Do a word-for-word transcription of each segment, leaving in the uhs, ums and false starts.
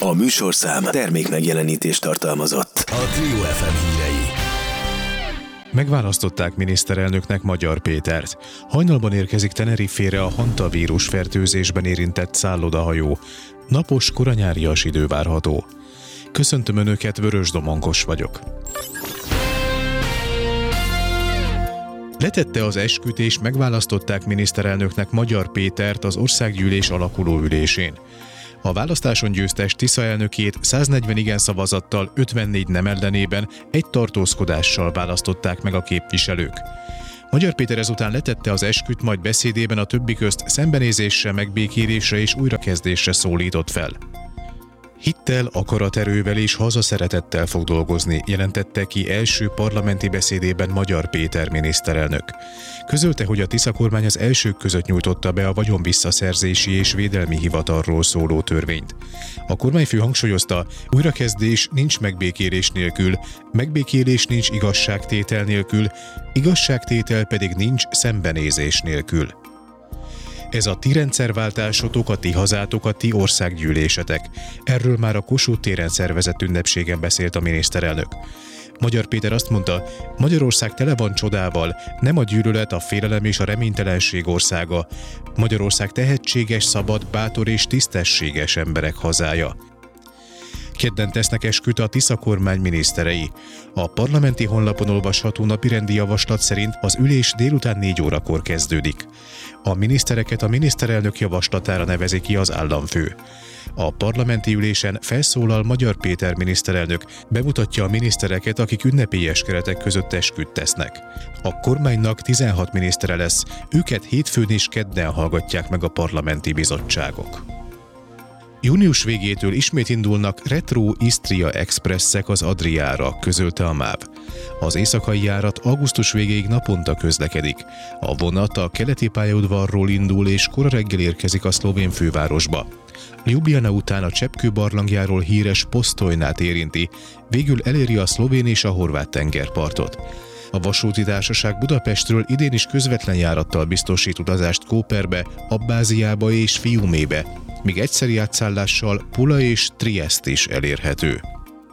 A műsorszám termék megjelenítést tartalmazott. A Trio ef em hírei. Megválasztották miniszterelnöknek Magyar Pétert. Hajnalban érkezik Tenerifére a hantavírus fertőzésben érintett szállodahajó. Napos, koranyárias idő várható. Köszöntöm Önöket, Vörös Domongos vagyok. Letette az esküt és megválasztották miniszterelnöknek Magyar Pétert az országgyűlés alakuló ülésén. A választáson győztes Tisza elnökét száznegyven igen szavazattal, ötvennégy nem ellenében egy tartózkodással választották meg a képviselők. Magyar Péter ezután letette az esküt, majd beszédében a többi közt szembenézésre, megbékélésre és újrakezdésre szólított fel. Hittel, akaraterővel és hazaszeretettel fog dolgozni, jelentette ki első parlamenti beszédében Magyar Péter miniszterelnök. Közölte, hogy a Tisza kormány az elsők között nyújtotta be a vagyonvisszaszerzési és védelmi hivatalról szóló törvényt. A kormányfő hangsúlyozta, újrakezdés nincs megbékélés nélkül, megbékélés nincs igazságtétel nélkül, igazságtétel pedig nincs szembenézés nélkül. Ez a ti rendszerváltásotok, a ti hazátok, a ti országgyűlésetek. Erről már a Kossuth téren szervezett ünnepségen beszélt a miniszterelnök. Magyar Péter azt mondta, Magyarország tele van csodával, nem a gyűlölet, a félelem és a reménytelenség országa. Magyarország tehetséges, szabad, bátor és tisztességes emberek hazája. Kedden tesznek esküt a Tisza kormány miniszterei. A parlamenti honlapon olvasható napirendi javaslat szerint az ülés délután négy órakor kezdődik. A minisztereket a miniszterelnök javaslatára nevezi ki az államfő. A parlamenti ülésen felszólal Magyar Péter miniszterelnök, bemutatja a minisztereket, akik ünnepélyes keretek között esküt tesznek. A kormánynak tizenhat minisztere lesz, őket hétfőn és kedden hallgatják meg a parlamenti bizottságok. Június végétől ismét indulnak Retro Istria Expresszek az Adriára, közölte a MÁV. Az éjszakai járat augusztus végéig naponta közlekedik. A vonat a keleti pályaudvarról indul és kora reggel érkezik a szlovén fővárosba. Ljubljana után a Cseppkő barlangjáról híres Postojnát érinti, végül eléri a szlovén és a horvát tengerpartot. A vasúti társaság Budapestről idén is közvetlen járattal biztosít utazást Kóperbe, Abbáziába és Fiumébe, míg egyszeri átszállással Pula és Triest is elérhető.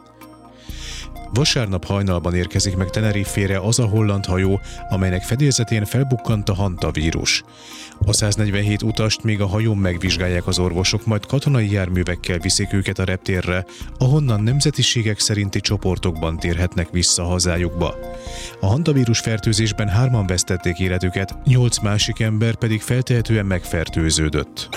Vasárnap hajnalban érkezik meg Tenerifére az a holland hajó, amelynek fedélzetén felbukkant a hantavírus. A száznegyvenhét utast még a hajón megvizsgálják az orvosok, majd katonai járművekkel viszik őket a reptérre, ahonnan nemzetiségek szerinti csoportokban térhetnek vissza hazájukba. A hantavírus fertőzésben hárman vesztették életüket, nyolc másik ember pedig feltehetően megfertőződött.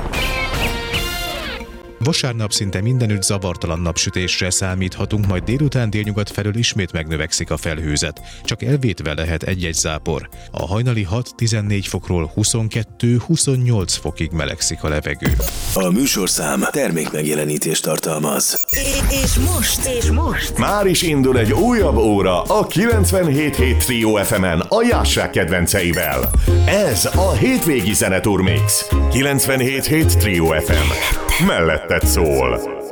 Vasárnap szinte mindenütt zavartalan napsütésre számíthatunk, majd délután délnyugat felől ismét megnövekszik a felhőzet. Csak elvétve lehet egy-egy zápor. A hajnali hat-tizennégy fokról huszonkettő-huszonnyolc fokig melegszik a levegő. A műsorszám termék megjelenítést tartalmaz. És most, és most már is indul egy újabb óra a kilencvenhét hét Trio ef emen a Jássák kedvenceivel. Ez a hétvégi zeneturmix. kilencvenhét hét Trio ef em. Melletted szól.